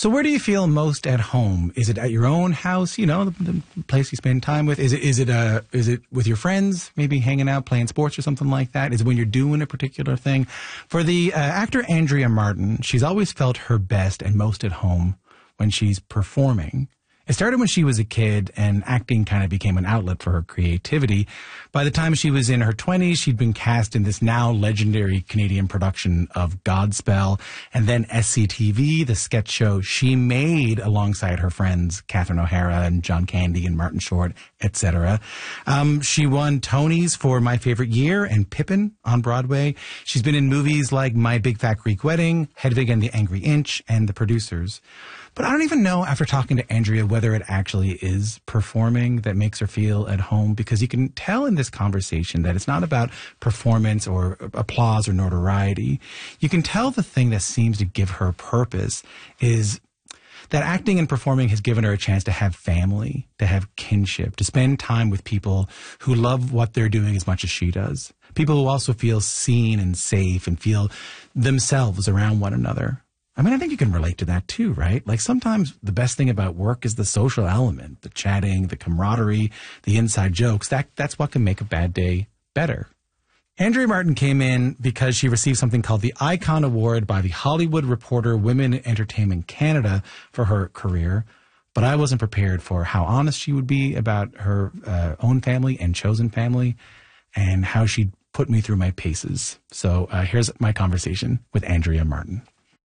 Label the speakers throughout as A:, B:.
A: So where do you feel most at home? Is it at your own house, the place you spend time with? Is it with your friends, maybe hanging out, playing sports or something like that? Is it when you're doing a particular thing? For the actor Andrea Martin, she's always felt her best and most at home when she's performing. It started when she was a kid, and acting kind of became an outlet for her creativity. By the time she was in her 20s, she'd been cast in this now legendary Canadian production of Godspell, and then SCTV, the sketch show she made alongside her friends Catherine O'Hara and John Candy and Martin Short, etc. She won Tonys for My Favorite Year and Pippin on Broadway. She's been in movies like My Big Fat Greek Wedding, Hedwig and the Angry Inch, and The Producers. But I don't even know, after talking to Andrea, whether it actually is performing that makes her feel at home, because you can tell in this conversation that it's not about performance or applause or notoriety. You can tell the thing that seems to give her purpose is that acting and performing has given her a chance to have family, to have kinship, to spend time with people who love what they're doing as much as she does. People who also feel seen and safe and feel themselves around one another. I mean, I think you can relate to that too, right? Like sometimes the best thing about work is the social element, the chatting, the camaraderie, the inside jokes. That's what can make a bad day better. Andrea Martin came in because she received something called the Icon Award by the Hollywood Reporter Women in Entertainment Canada for her career. But I wasn't prepared for how honest she would be about her own family and chosen family, and how she'd put me through my paces. So here's my conversation with Andrea Martin.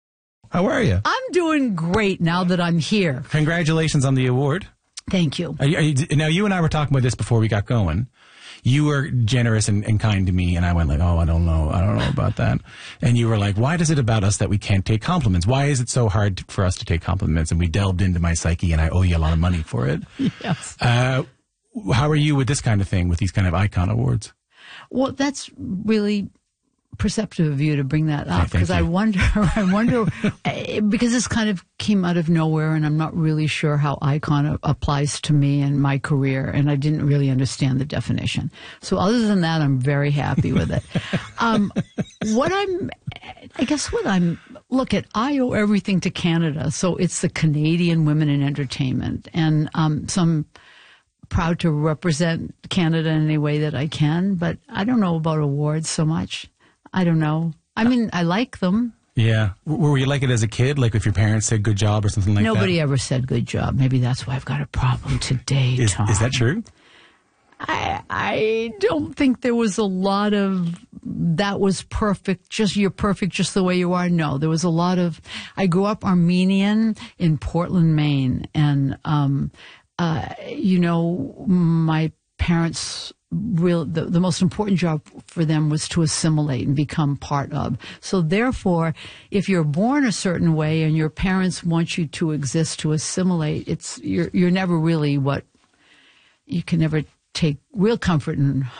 A: How are you?
B: I'm doing great now that I'm here.
A: Congratulations on the award.
B: Thank you.
A: Now, you and I were talking about this before we got going. You were generous and kind to me, and I went like, oh, I don't know about that. And you were like, why is it about us that we can't take compliments? Why is it so hard for us to take compliments? And we delved into my psyche, and I owe you a lot of money for it.
B: Yes.
A: How are you with this kind of thing, with these kind of icon awards?
B: Well, that's really perceptive of you to bring that up, because I wonder, because this kind of came out of nowhere, and I'm not really sure how icon applies to me and my career, and I didn't really understand the definition. So other than that, I'm very happy with it. I owe everything to Canada, so it's the Canadian Women in Entertainment, and so I'm proud to represent Canada in any way that I can, but I don't know about awards so much. I don't know. I mean, I like them.
A: Yeah. Were you like it as a kid? Like if your parents said good job or something like that?
B: Nobody ever said good job. Maybe that's why I've got a problem today, Tom.
A: Is that true?
B: I don't think there was a lot of that was perfect, you're perfect just the way you are. No, there was a lot of, I grew up Armenian in Portland, Maine. And, my parents, the most important job for them was to assimilate and become part of. So therefore, if you're born a certain way and your parents want you to exist to assimilate, you're never really you can never take real comfort in